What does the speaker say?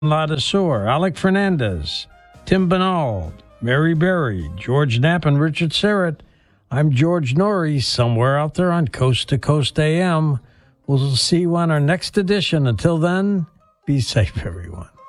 Ladasur, Alec Fernandez, Tim Bernald, Mary Berry, George Knapp, and Richard Serrett. I'm George Norrie, somewhere out there on Coast to Coast AM. We'll see you on our next edition. Until then, be safe, everyone.